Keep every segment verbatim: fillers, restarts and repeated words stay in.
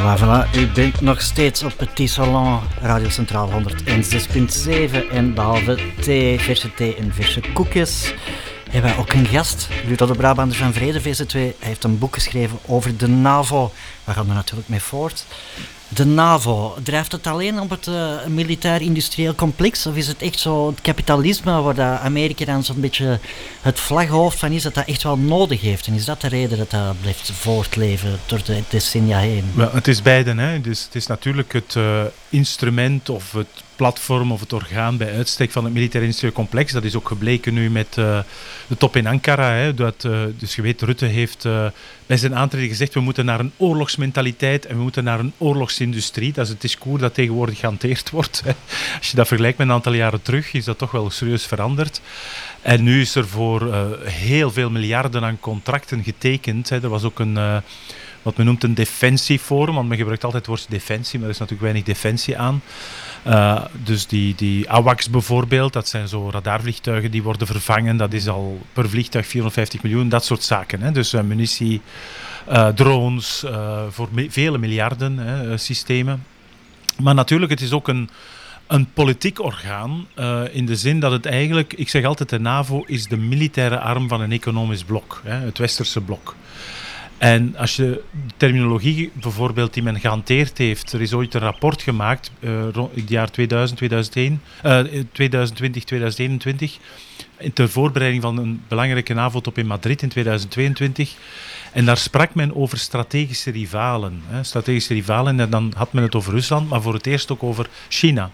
Voilà, voilà. U bent nog steeds op Petit Salon, Radio Centraal honderdéén komma zes punt zeven. En behalve thee, verse thee en verse koekjes, hebben wij ook een gast. Ludo de Brabander van Vrede, V Z twee. Hij heeft een boek geschreven over de NAVO. Waar gaan we natuurlijk mee voort. De NAVO, drijft het alleen op het uh, militair-industrieel complex? Of is het echt zo het kapitalisme waar dat Amerika dan zo'n beetje het vlaghoofd van is, dat dat echt wel nodig heeft? En is dat de reden dat dat blijft voortleven door de decennia heen? Wel, het is beide. Hè. Dus het is natuurlijk het uh, instrument of het platform of het orgaan bij uitstek van het militair-industrieel complex. Dat is ook gebleken nu met uh, de top in Ankara. Hè, dat, uh, dus je weet, Rutte heeft uh, bij zijn aantreden gezegd, we moeten naar een oorlogsmentaliteit en we moeten naar een oorlogsindustrie. Dat is het discours dat tegenwoordig gehanteerd wordt. Hè. Als je dat vergelijkt met een aantal jaren terug, is dat toch wel serieus veranderd. En nu is er voor uh, heel veel miljarden aan contracten getekend. Hè. Er was ook een... Uh, wat men noemt een defensieforum, want men gebruikt altijd het woord defensie, maar er is natuurlijk weinig defensie aan. Uh, dus die, die AWACS bijvoorbeeld, dat zijn zo radarvliegtuigen die worden vervangen, dat is al per vliegtuig vierhonderdvijftig miljoen, dat soort zaken. Hè. Dus uh, munitie, uh, drones, uh, voor mi- vele miljarden hè, uh, systemen. Maar natuurlijk, het is ook een, een politiek orgaan, uh, in de zin dat het eigenlijk, ik zeg altijd, de NAVO is de militaire arm van een economisch blok, hè, het westerse blok. En als je de terminologie bijvoorbeeld die men gehanteerd heeft, er is ooit een rapport gemaakt, uh, rond het jaar tweeduizend, tweeduizend één, uh, tweeduizend twintig, tweeduizend eenentwintig, ter voorbereiding van een belangrijke NAVO-top in Madrid in tweeduizend tweeëntwintig. En daar sprak men over strategische rivalen. Hè, strategische rivalen, en dan had men het over Rusland, maar voor het eerst ook over China.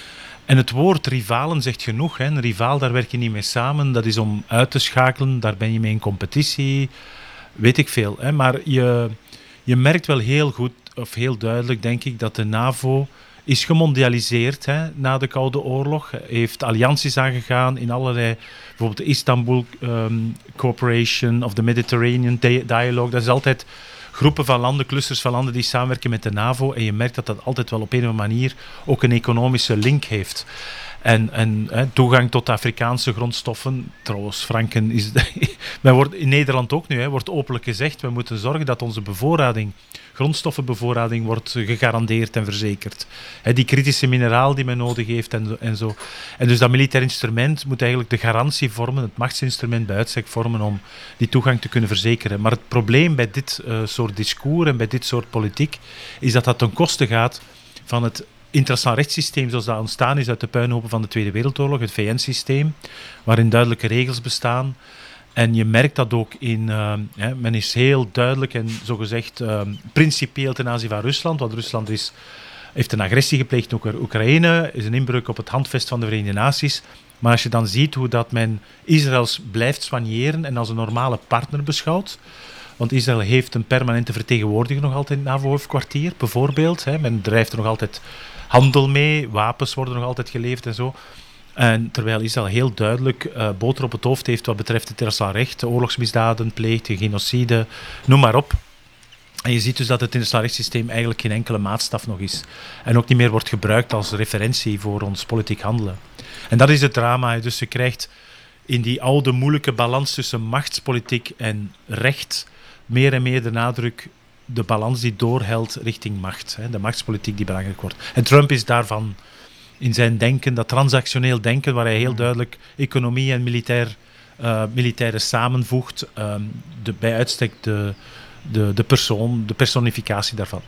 En het woord rivalen zegt genoeg. Hè. Een rivaal, daar werk je niet mee samen, dat is om uit te schakelen, daar ben je mee in competitie. Weet ik veel, hè? Maar je, je merkt wel heel goed, of heel duidelijk denk ik, dat de NAVO is gemondialiseerd hè, na de Koude Oorlog. Heeft allianties aangegaan in allerlei, bijvoorbeeld de Istanbul um, Cooperation of de Mediterranean Dialogue. Dat is altijd groepen van landen, clusters van landen die samenwerken met de NAVO. En je merkt dat dat altijd wel op een of andere manier ook een economische link heeft. En, en hè, toegang tot Afrikaanse grondstoffen. Trouwens, Franken is... men wordt, in Nederland ook nu, hè, wordt openlijk gezegd, we moeten zorgen dat onze bevoorrading, grondstoffenbevoorrading, wordt gegarandeerd en verzekerd. Hè, die kritische mineraal die men nodig heeft en, en zo. En dus dat militair instrument moet eigenlijk de garantie vormen, het machtsinstrument bij uitstek vormen om die toegang te kunnen verzekeren. Maar het probleem bij dit uh, soort discours en bij dit soort politiek is dat dat ten koste gaat van het internationaal rechtssysteem zoals dat ontstaan is uit de puinhopen van de Tweede Wereldoorlog, het V N-systeem, waarin duidelijke regels bestaan. En je merkt dat ook in... Uh, hè, men is heel duidelijk en zogezegd uh, principieel ten aanzien van Rusland, want Rusland is, heeft een agressie gepleegd op Oekraïne, is een inbreuk op het handvest van de Verenigde Naties. Maar als je dan ziet hoe dat men Israëls blijft soigneren en als een normale partner beschouwt, want Israël heeft een permanente vertegenwoordiger nog altijd in het NAVO-hoofdkwartier, bijvoorbeeld. Hè. Men drijft er nog altijd handel mee, wapens worden nog altijd geleverd en zo. En terwijl Israël heel duidelijk uh, boter op het hoofd heeft wat betreft het internationaal recht, oorlogsmisdaden pleegt, genocide, noem maar op. En je ziet dus dat het internationaal rechtssysteem eigenlijk geen enkele maatstaf nog is. En ook niet meer wordt gebruikt als referentie voor ons politiek handelen. En dat is het drama. Dus je krijgt in die oude moeilijke balans tussen machtspolitiek en recht meer en meer de nadruk, de balans die doorhelt richting macht. Hè, de machtspolitiek die belangrijk wordt. En Trump is daarvan in zijn denken, dat transactioneel denken, waar hij heel duidelijk economie en militair, uh, militaire samenvoegt, uh, de, bij uitstek de, de, de persoon, de personificatie daarvan.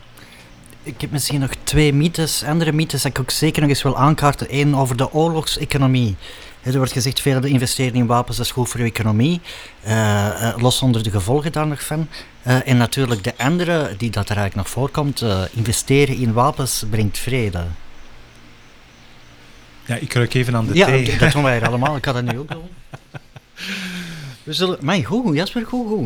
Ik heb misschien nog twee mythes, andere mythes dat ik ook zeker nog eens wil aankaarten. Eén over de oorlogseconomie. Er wordt gezegd, veel investeren in wapens, dat is goed voor uw economie. Uh, uh, los zonder de gevolgen daar nog van. Uh, en natuurlijk de andere, die dat er eigenlijk nog voorkomt, uh, investeren in wapens brengt vrede. Ja, ik ruik even aan de ja, thee. Ja, dat doen wij hier allemaal. Ik had dat nu ook doen. We zullen... Maar goed, Jasper, goed, goed.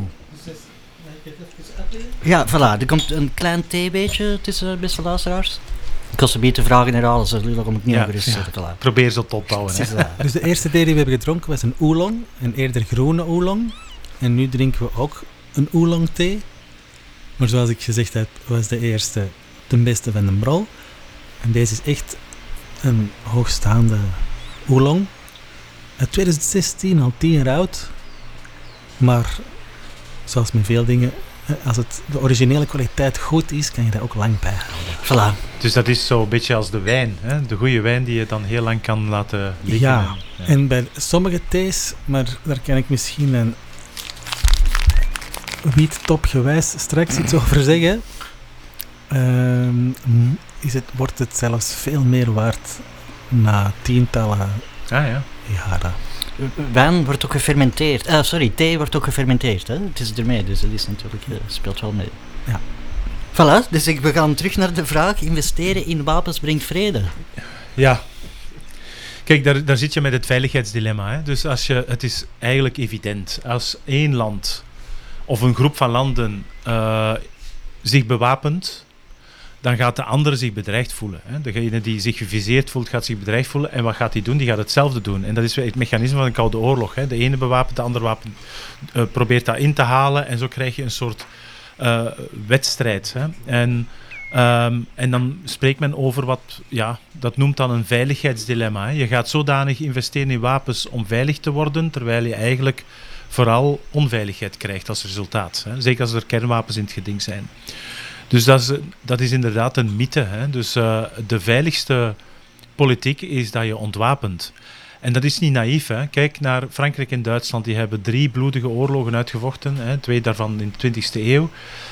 Ja, voilà. Er komt een klein theebeetje tussen, beste luisteraars. Ik was een beetje te vragen herhalen, ze zullen om het niet ja, over is. Ja. Te Probeer ze tot houden. Dus de eerste thee die we hebben gedronken was een oolong, een eerder groene oolong. En nu drinken we ook een oolong thee. Maar zoals ik gezegd heb, was de eerste de beste van de brol. En deze is echt een hoogstaande oolong. Uit twintig zestien, al tien jaar oud. Maar zoals met veel dingen Als het, de originele kwaliteit goed is, kan je dat ook lang bijhouden. Voilà. Dus dat is zo'n beetje als de wijn. Hè? De goede wijn die je dan heel lang kan laten liggen. Ja, En, ja. en bij sommige thees, maar daar kan ik misschien een wiettopgewijs straks iets over zeggen, um, is het, wordt het zelfs veel meer waard na tientallen Ah, ja. jaren. Wijn wordt ook gefermenteerd. Uh, sorry, thee wordt ook gefermenteerd. Hè? Het is ermee, dus dat is natuurlijk, uh, speelt wel mee. Ja. Voilà, dus ik, we gaan terug naar de vraag: investeren in wapens brengt vrede. Ja. Kijk, daar, daar zit je met het veiligheidsdilemma. Hè? Dus als je, het is eigenlijk evident. Als één land of een groep van landen uh, zich bewapent, dan gaat de andere zich bedreigd voelen. Hè. Degene die zich geviseerd voelt, gaat zich bedreigd voelen. En wat gaat hij doen? Die gaat hetzelfde doen. En dat is het mechanisme van een koude oorlog. Hè. De ene bewapent, de andere wapen, uh, probeert dat in te halen. En zo krijg je een soort uh, wedstrijd. Hè. En, um, en dan spreekt men over wat, ja, dat noemt dan een veiligheidsdilemma. Hè. Je gaat zodanig investeren in wapens om veilig te worden, terwijl je eigenlijk vooral onveiligheid krijgt als resultaat. Hè. Zeker als er kernwapens in het geding zijn. Dus dat is, dat is inderdaad een mythe. Hè? Dus uh, de veiligste politiek is dat je ontwapent. En dat is niet naïef. Hè? Kijk naar Frankrijk en Duitsland. Die hebben drie bloedige oorlogen uitgevochten. Hè? Twee daarvan in de twintigste eeuw.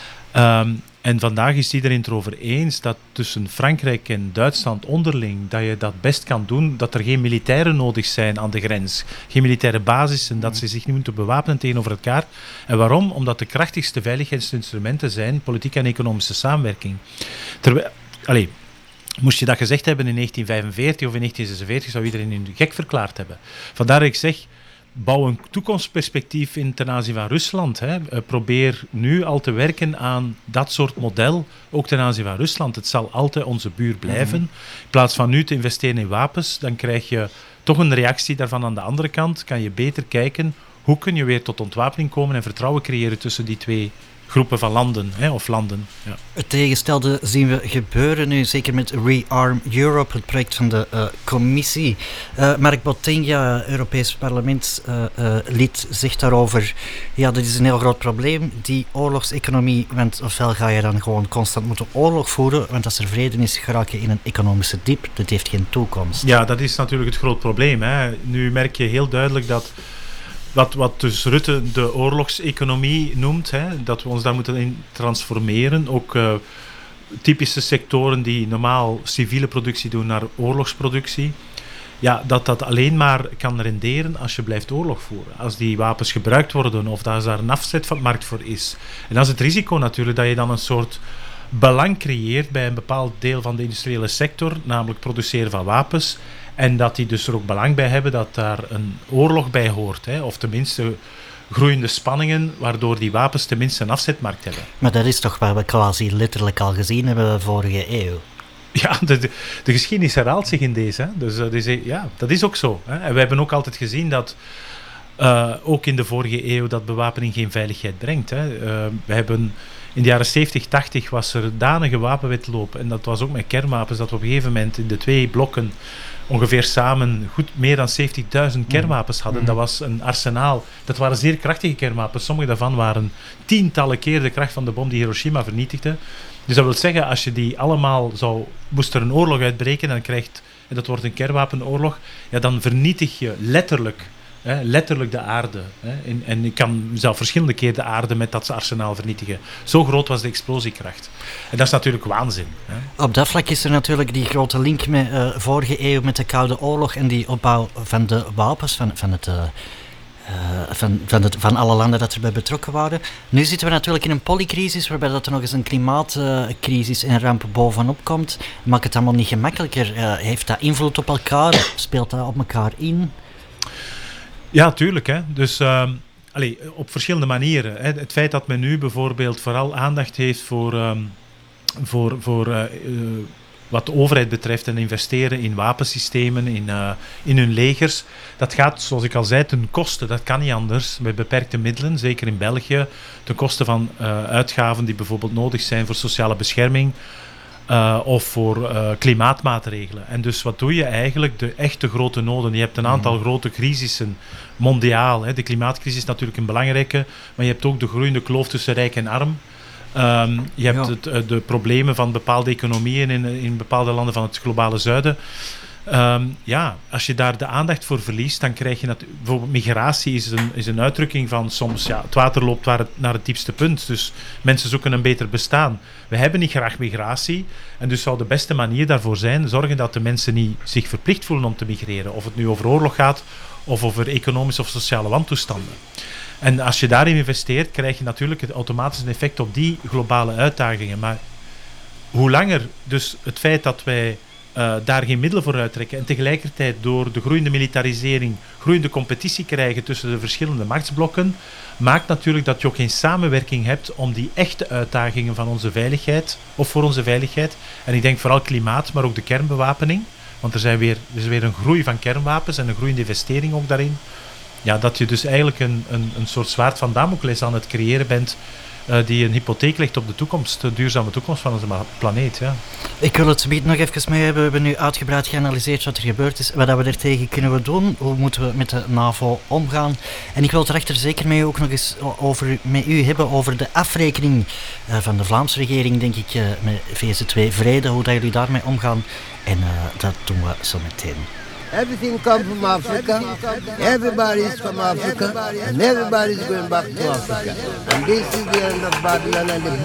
Um, en vandaag is iedereen het erover eens dat tussen Frankrijk en Duitsland onderling, dat je dat best kan doen, dat er geen militairen nodig zijn aan de grens. Geen militaire basissen, dat ze zich niet moeten bewapenen tegenover elkaar. En waarom? Omdat de krachtigste veiligheidsinstrumenten zijn politieke en economische samenwerking. Terwijl, allez, moest je dat gezegd hebben in negentien vijfenveertig of in negentien zesenveertig, zou iedereen je gek verklaard hebben. Vandaar dat ik zeg, bouw een toekomstperspectief in ten aanzien van Rusland. Hè. Uh, probeer nu al te werken aan dat soort model, ook ten aanzien van Rusland. Het zal altijd onze buur blijven. Mm-hmm. In plaats van nu te investeren in wapens, dan krijg je toch een reactie daarvan aan de andere kant. Kan je beter kijken, hoe kun je weer tot ontwapening komen en vertrouwen creëren tussen die twee groepen van landen, hè, of landen. Ja. Het tegenstelde zien we gebeuren nu, zeker met Rearm Europe, het project van de uh, commissie. Uh, Mark Bottegna, Europees parlementslid, uh, uh, zegt daarover, ja, dat is een heel groot probleem, die oorlogseconomie, want ofwel ga je dan gewoon constant moeten oorlog voeren, want als er vrede is, geraak je in een economische diep, dat heeft geen toekomst. Ja, dat is natuurlijk het groot probleem. Hè. Nu merk je heel duidelijk dat Wat, wat dus Rutte de oorlogseconomie noemt, hè, dat we ons daar moeten in transformeren. Ook uh, typische sectoren die normaal civiele productie doen naar oorlogsproductie. Ja, dat dat alleen maar kan renderen als je blijft oorlog voeren. Als die wapens gebruikt worden of als daar een afzet van de markt voor is. En dat is het risico natuurlijk, dat je dan een soort belang creëert bij een bepaald deel van de industriële sector, namelijk produceren van wapens. En dat die dus er ook belang bij hebben dat daar een oorlog bij hoort. Hè? Of tenminste groeiende spanningen, waardoor die wapens tenminste een afzetmarkt hebben. Maar dat is toch wat we quasi letterlijk al gezien hebben vorige eeuw. Ja, de, de, de geschiedenis herhaalt zich in deze. Hè? Dus dat is, ja, dat is ook zo. Hè? En we hebben ook altijd gezien dat, uh, ook in de vorige eeuw, dat bewapening geen veiligheid brengt. Hè? Uh, we hebben in de jaren zeventig, tachtig was er danige wapenwetloop. En dat was ook met kernwapens, dat we op een gegeven moment in de twee blokken ongeveer samen goed meer dan zeventigduizend kernwapens hadden. Mm. Dat was een arsenaal. Dat waren zeer krachtige kernwapens. Sommige daarvan waren tientallen keer de kracht van de bom die Hiroshima vernietigde. Dus dat wil zeggen, als je die allemaal zou... Moest er een oorlog uitbreken en, krijgt, en dat wordt een kernwapenoorlog, ja, dan vernietig je letterlijk, hè, letterlijk de aarde. Hè. En, en je kan zelf verschillende keer de aarde met dat arsenaal vernietigen. Zo groot was de explosiekracht. En dat is natuurlijk waanzin. Hè. Op dat vlak is er natuurlijk die grote link met uh, vorige eeuw met de Koude Oorlog en die opbouw van de wapens van, van, het, uh, uh, van, van, het, van alle landen dat erbij betrokken waren. Nu zitten we natuurlijk in een polycrisis waarbij dat er nog eens een klimaatcrisis uh, en ramp bovenop komt. Maakt het allemaal niet gemakkelijker? Uh, heeft dat invloed op elkaar? Speelt dat op elkaar in? Ja, tuurlijk. Hè. Dus uh, allez, op verschillende manieren. Hè. Het feit dat men nu bijvoorbeeld vooral aandacht heeft voor, um, voor, voor uh, uh, wat de overheid betreft en investeren in wapensystemen, in, uh, in hun legers, dat gaat, zoals ik al zei, ten koste. Dat kan niet anders, met beperkte middelen, zeker in België, ten koste van uh, uitgaven die bijvoorbeeld nodig zijn voor sociale bescherming. Uh, of voor uh, klimaatmaatregelen. En dus wat doe je eigenlijk? De echte grote noden. Je hebt een aantal grote crisissen mondiaal. Hè. De klimaatcrisis is natuurlijk een belangrijke, maar je hebt ook de groeiende kloof tussen rijk en arm. Um, je hebt ja. het, de problemen van bepaalde economieën in, in bepaalde landen van het globale zuiden. Um, ja, als je daar de aandacht voor verliest, dan krijg je natuurlijk... Bijvoorbeeld migratie is een, is een uitdrukking van soms... Ja, het water loopt waar het, naar het diepste punt. Dus mensen zoeken een beter bestaan. We hebben niet graag migratie. En dus zou de beste manier daarvoor zijn... zorgen dat de mensen niet zich verplicht voelen om te migreren. Of het nu over oorlog gaat... of over economische of sociale wantoestanden. En als je daarin investeert... krijg je natuurlijk het automatisch een effect op die globale uitdagingen. Maar hoe langer dus het feit dat wij... Uh, daar geen middelen voor uittrekken en tegelijkertijd door de groeiende militarisering groeiende competitie krijgen tussen de verschillende machtsblokken, maakt natuurlijk dat je ook geen samenwerking hebt om die echte uitdagingen van onze veiligheid, of voor onze veiligheid, en ik denk vooral klimaat, maar ook de kernbewapening, want er, zijn weer, er is weer een groei van kernwapens en een groeiende investering ook daarin, ja, dat je dus eigenlijk een, een, een soort zwaard van Damocles aan het creëren bent, Uh, die een hypotheek legt op de toekomst, de duurzame toekomst van onze ma- planeet. Ja. Ik wil het zometeen nog even mee hebben. We hebben nu uitgebreid geanalyseerd wat er gebeurd is, wat we er tegen kunnen we doen, hoe moeten we met de NAVO omgaan. En ik wil het er echter zeker mee ook nog eens over, met u hebben over de afrekening uh, van de Vlaamse regering, denk ik, uh, met V Z twee Vrede, hoe dat jullie daarmee omgaan. En uh, dat doen we zo meteen. Everything comes from Africa. Everybody is from Africa. And everybody is going back to Africa. And this is the end of Babylon and the